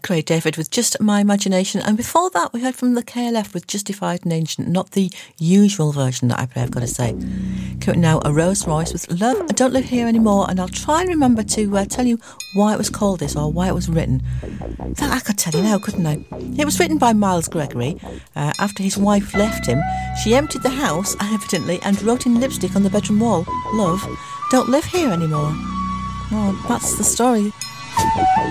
Craig David with Just My Imagination, and before that we heard from the KLF with Justified and Ancient, not the usual version that I play, I've got to say. Coming now, a Rose Royce with Love, I Don't Live Here Anymore, and I'll try and remember to tell you why it was called this or why it was written. That I could tell you now, couldn't I? It was written by Miles Gregory. After his wife left him, she emptied the house, evidently, and wrote in lipstick on the bedroom wall, Love, don't live here anymore. Oh, that's the story.